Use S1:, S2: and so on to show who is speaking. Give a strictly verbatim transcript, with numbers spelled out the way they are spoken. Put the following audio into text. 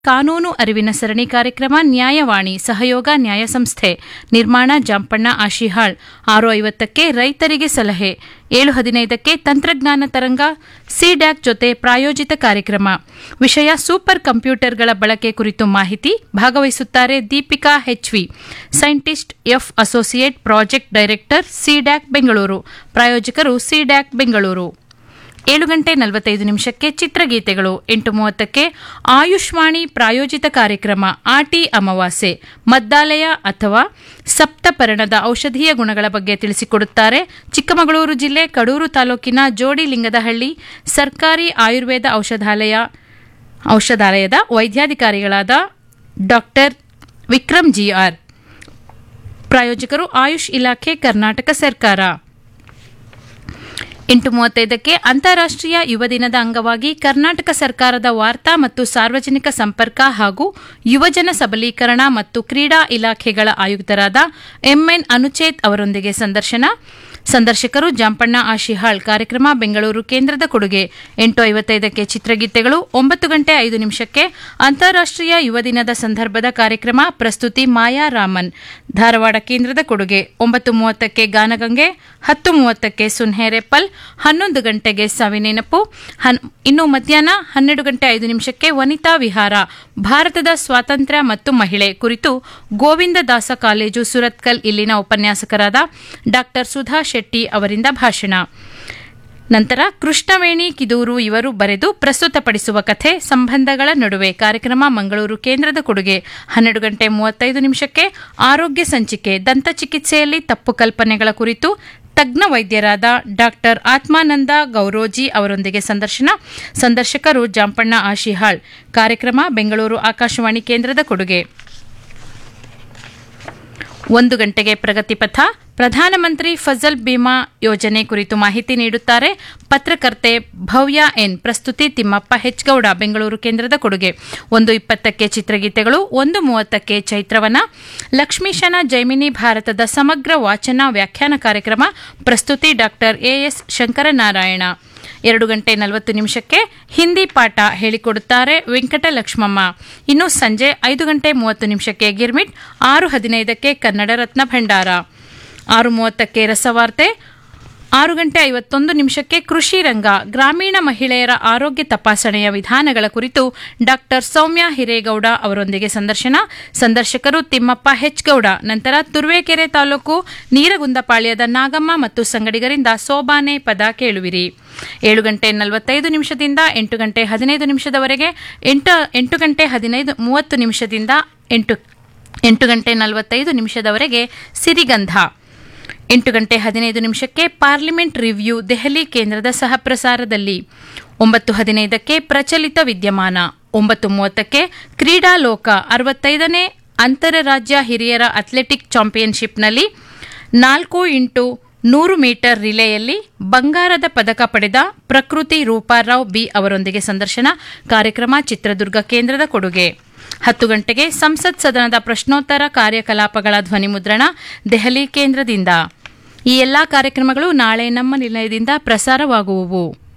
S1: ಕಾನೂನು ಅರಿವಿನ ಸರಣಿ ಕಾರ್ಯಕ್ರಮ ನ್ಯಾಯವಾಣಿ ಸಹಯೋಗ ನ್ಯಾಯ ಸಂಸ್ಥೆ ನಿರ್ಮಾಣ ಜಾಂಪಣ್ಣ ಆಶಿಹಾಳ್. ಆರು ಐವತ್ತಕ್ಕೆ ರೈತರಿಗೆ ಸಲಹೆ, ಏಳು ಹದಿನೈದಕ್ಕೆ ತಂತ್ರಜ್ಞಾನ ತರಂಗ ಸಿಡ್ಯಾಕ್ ಜೊತೆ ಪ್ರಾಯೋಜಿತ ಕಾರ್ಯಕ್ರಮ. ವಿಷಯ ಸೂಪರ್ ಕಂಪ್ಯೂಟರ್ಗಳ ಬಳಕೆ ಕುರಿತು ಮಾಹಿತಿ. ಭಾಗವಹಿಸುತ್ತಾರೆ Deepika H V, scientist F associate project director CDAC Bengaluru. ಪ್ರಾಯೋಜಕರು ಸಿಡ್ಯಾಕ್ ಬೆಂಗಳೂರು. ಏಳು ಗಂಟೆ ನಲವತ್ತೈದು ನಿಮಿಷಕ್ಕೆ ಚಿತ್ರಗೀತೆಗಳು. ಎಂಟು ಮೂವತ್ತಕ್ಕೆ ಆಯುಷ್ವಾಣಿ ಪ್ರಾಯೋಜಿತ ಕಾರ್ಯಕ್ರಮ ಆಟಿ ಅಮಾವಾಸ್ಯೆ, ಮದ್ದಾಲಯ ಅಥವಾ ಸಪ್ತಪರ್ಣದ ಔಷಧೀಯ ಗುಣಗಳ ಬಗ್ಗೆ ತಿಳಿಸಿಕೊಡುತ್ತಾರೆ ಚಿಕ್ಕಮಗಳೂರು ಜಿಲ್ಲೆ ಕಡೂರು ತಾಲೂಕಿನ ಜೋಡಿಲಿಂಗದಹಳ್ಳಿ ಸರ್ಕಾರಿ ಆಯುರ್ವೇದ ಔಷಧಾಲಯ ಔಷಧಾಲಯದ ವೈದ್ಯಾಧಿಕಾರಿಗಳಾದ ಡಾಕ್ಟರ್ ವಿಕ್ರಮ್ ಜಿಆರ್. ಪ್ರಾಯೋಜಕರು ಆಯುಷ್ ಇಲಾಖೆ ಕರ್ನಾಟಕ ಸರ್ಕಾರ. ಎಂಟು ಮೂವತ್ತೈದಕ್ಕೆ ಅಂತಾರಾಷ್ಟ್ರೀಯ ಯುವ ದಿನದ ಅಂಗವಾಗಿ ಕರ್ನಾಟಕ ಸರ್ಕಾರದ ವಾರ್ತಾ ಮತ್ತು ಸಾರ್ವಜನಿಕ ಸಂಪರ್ಕ ಹಾಗೂ ಯುವಜನ ಸಬಲೀಕರಣ ಮತ್ತು ಕ್ರೀಡಾ ಇಲಾಖೆಗಳ ಆಯುಕ್ತರಾದ ಎಂಎನ್ ಅನುಚೇತ್ ಅವರೊಂದಿಗೆ ಸಂದರ್ಶನ. ಸಂದರ್ಶಕರು ಜಾಂಪಣ್ಣ ಆಶಿಹಾಳ್. ಕಾರ್ಯಕ್ರಮ ಬೆಂಗಳೂರು ಕೇಂದ್ರದ ಕೊಡುಗೆ. ಎಂಟು ಐವತ್ತೈದಕ್ಕೆ ಚಿತ್ರಗೀತೆಗಳು. ಒಂಬತ್ತು ಗಂಟೆ ಐದು ನಿಮಿಷಕ್ಕೆ ಅಂತಾರಾಷ್ಟ್ರೀಯ ಯುವ ದಿನದ ಸಂದರ್ಭದ ಕಾರ್ಯಕ್ರಮ. ಪ್ರಸ್ತುತಿ ಮಾಯಾ ರಾಮನ್, ಧಾರವಾಡ ಕೇಂದ್ರದ ಕೊಡುಗೆ. ಒಂಬತ್ತು ಮೂವತ್ತಕ್ಕೆ ಗಾನಗಂಗೆ, ಹತ್ತು ಮೂವತ್ತಕ್ಕೆ ಸುನ್ಹೇರೆಪ್ಪಲ್, ಹನ್ನೊಂದು ಗಂಟೆಗೆ ಸವಿನೆನಪು. ಇನ್ನು ಮಧ್ಯಾಹ್ನ ಹನ್ನೆರಡು ಗಂಟೆ ಐದು ನಿಮಿಷಕ್ಕೆ ವನಿತಾ ವಿಹಾರ, ಭಾರತದ ಸ್ವಾತಂತ್ರ್ಯ ಮತ್ತು ಮಹಿಳೆ ಕುರಿತು ಗೋವಿಂದ ದಾಸ ಕಾಲೇಜು ಸುರತ್ಕಲ್ ಇಲ್ಲಿನ ಉಪನ್ಯಾಸಕರಾದ ಡಾಕ್ಟರ್ ಸುಧಾ ಶೆಟ್ಟಿ ಅವರಿಂದ ಭಾಷಣ. ನಂತರ ಕೃಷ್ಣವೇಣಿ ಕಿದೂರು ಇವರು ಬರೆದು ಪ್ರಸ್ತುತಪಡಿಸುವ ಕಥೆ ಸಂಬಂಧಗಳ ನಡುವೆ. ಕಾರ್ಯಕ್ರಮ ಮಂಗಳೂರು ಕೇಂದ್ರದ ಕೊಡುಗೆ. ಹನ್ನೆರಡು ಗಂಟೆ ಮೂವತ್ತೈದು ನಿಮಿಷಕ್ಕೆ ಆರೋಗ್ಯ ಸಂಚಿಕೆ, ದಂತ ಚಿಕಿತ್ಸೆಯಲ್ಲಿ ತಪ್ಪು ಕಲ್ಪನೆಗಳ ಕುರಿತು ತಜ್ಞ ವೈದ್ಯರಾದ ಡಾಕ್ಟರ್ ಆತ್ಮಾನಂದ ಗೌರೋಜಿ ಅವರೊಂದಿಗೆ ಸಂದರ್ಶನ. ಸಂದರ್ಶಕರು ಜಾಂಪಣ್ಣ ಆಶಿಹಾಳ್. ಕಾರ್ಯಕ್ರಮ ಬೆಂಗಳೂರು ಆಕಾಶವಾಣಿ ಕೇಂದ್ರದ ಕೊಡುಗೆ. ಒಂದು ಗಂಟೆಗೆ ಪ್ರಗತಿಪಥ, ಪ್ರಧಾನಮಂತ್ರಿ ಫಸಲ್ ಬಿಮಾ ಯೋಜನೆ ಕುರಿತು ಮಾಹಿತಿ ನೀಡುತ್ತಾರೆ ಪತ್ರಕರ್ತೆ ಭವ್ಯ ಎನ್. ಪ್ರಸ್ತುತಿ ತಿಮ್ಮಪ್ಪ ಹೆಚ್ಗೌಡ, ಬೆಂಗಳೂರು ಕೇಂದ್ರದ ಕೊಡುಗೆ. ಒಂದು ಇಪ್ಪತ್ತಕ್ಕೆ ಚಿತ್ರಗೀತೆಗಳು. ಒಂದು ಮೂವತ್ತಕ್ಕೆ ಚೈತ್ರವನ, ಲಕ್ಷ್ಮೀಶನ ಜೈಮಿನಿ ಭಾರತದ ಸಮಗ್ರ ವಾಚನ ವ್ಯಾಖ್ಯಾನ ಕಾರ್ಯಕ್ರಮ. ಪ್ರಸ್ತುತಿ ಡಾಕ್ಟರ್ ಎಎಸ್ ಶಂಕರನಾರಾಯಣ. ಎರಡು ಗಂಟೆ ನಲವತ್ತು ನಿಮಿಷಕ್ಕೆ ಹಿಂದಿ ಪಾಠ ಹೇಳಿಕೊಡುತ್ತಾರೆ ವೆಂಕಟಲಕ್ಷ್ಮಮ್ಮ. ಇನ್ನು ಸಂಜೆ ಐದು ಗಂಟೆ ಮೂವತ್ತು ನಿಮಿಷಕ್ಕೆ ಗಿರ್ಮಿಟ್. ಆರು ಹದಿನೈದಕ್ಕೆ ಕನ್ನಡ ರತ್ನ ಭಂಡಾರ. ಆರು ಮೂವತ್ತಕ್ಕೆ ರಸವಾರ್ತೆ. ಆರು ಗಂಟೆ ಐವತ್ತೊಂದು ನಿಮಿಷಕ್ಕೆ ಕೃಷಿ ರಂಗ, ಗ್ರಾಮೀಣ ಮಹಿಳೆಯರ ಆರೋಗ್ಯ ತಪಾಸಣೆಯ ವಿಧಾನಗಳ ಕುರಿತು ಡಾಕ್ಟರ್ ಸೌಮ್ಯ ಹಿರೇಗೌಡ ಅವರೊಂದಿಗೆ ಸಂದರ್ಶನ. ಸಂದರ್ಶಕರು ತಿಮ್ಮಪ್ಪ ಹೆಚ್ಗೌಡ. ನಂತರ ತುರುವೇಕೆರೆ ತಾಲೂಕು ನೀರಗುಂದಪಾಳ್ಯದ ನಾಗಮ್ಮ ಮತ್ತು ಸಂಗಡಿಗರಿಂದ ಸೋಬಾನೆ ಪದ ಕೇಳುವಿರಿ. ಏಳು ಗಂಟೆ ನಲವತ್ತೈದು ನಿಮಿಷದಿಂದ ಎಂಟು ಗಂಟೆ ಹದಿನೈದು ನಿಮಿಷದವರೆಗೆ, ಎಂಟು ಎಂಟು ಗಂಟೆ ಹದಿನೈದು ಮೂವತ್ತು ನಿಮಿಷದಿಂದ ಎಂಟು ಎಂಟು ಗಂಟೆ ನಲವತ್ತೈದು ನಿಮಿಷದವರೆಗೆ ಸಿರಿಗಂಧ. ಎಂಟು ಗಂಟೆ ಹದಿನೈದು ನಿಮಿಷಕ್ಕೆ ಪಾರ್ಲಿಮೆಂಟ್ ರಿವ್ಯೂ ದೆಹಲಿ ಕೇಂದ್ರದ ಸಹಪ್ರಸಾರದಲ್ಲಿ. ಒಂಬತ್ತು ಹದಿನೈದಕ್ಕೆ ಪ್ರಚಲಿತ ವಿದ್ಯಮಾನ. ಒಂಬತ್ತು ಮೂವತ್ತಕ್ಕೆ ಕ್ರೀಡಾಲೋಕ. ಅರವತ್ತೈದನೇ ಅಂತರರಾಜ್ಯ ಹಿರಿಯರ ಅಥ್ಲೆಟಿಕ್ ಚಾಂಪಿಯನ್ಶಿಪ್ನಲ್ಲಿ ನಾಲ್ಕು ಇಂಟು ನೂರು ಮೀಟರ್ ರಿಲೆಯಲ್ಲಿ ಬಂಗಾರದ ಪದಕ ಪಡೆದ ಪ್ರಕೃತಿ ರೂಪಾರಾವ್ ಬಿ ಅವರೊಂದಿಗೆ ಸಂದರ್ಶನ. ಕಾರ್ಯಕ್ರಮ ಚಿತ್ರದುರ್ಗ ಕೇಂದ್ರದ ಕೊಡುಗೆ. ಹತ್ತು ಗಂಟೆಗೆ ಸಂಸತ್ ಸದನದ ಪ್ರಶ್ನೋತ್ತರ ಕಾರ್ಯಕಲಾಪಗಳ ಧ್ವನಿಮುದ್ರಣ ದೆಹಲಿ ಕೇಂದ್ರದಿಂದ. ಈ ಎಲ್ಲಾ ಕಾರ್ಯಕ್ರಮಗಳು ನಾಳೆ ನಮ್ಮ ನಿಲಯದಿಂದ ಪ್ರಸಾರವಾಗುವವು.